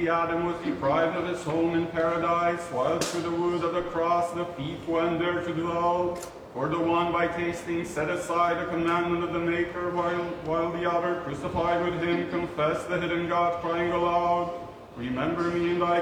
Adam was deprived of his home in paradise, while through the wood of the cross the thief went there to dwell. For the one by tasting set aside the commandment of the Maker, while the other, crucified with him, confessed the hidden God, crying aloud, "Remember me in thy